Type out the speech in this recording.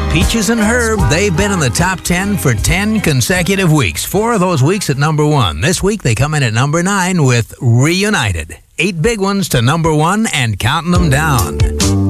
Peaches and Herb, they've been in the top 10 for 10 consecutive weeks. 4 of those weeks at number 1. This week, they come in at number 9 with Reunited. 8 big ones to number 1 and counting them down.